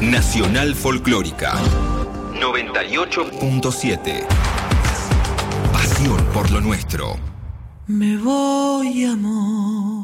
Nacional Folclórica 98.7. Pasión por lo nuestro. Me voy, amor.